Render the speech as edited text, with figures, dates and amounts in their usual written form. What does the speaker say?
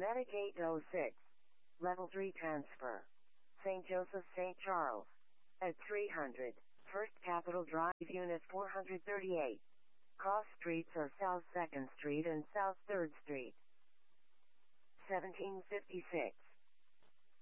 Medic 806. Level 3 transfer. St. Joseph, St. Charles. At 300. First Capitol Drive, Unit 438. Cross streets are South 2nd Street and South 3rd Street. 1756.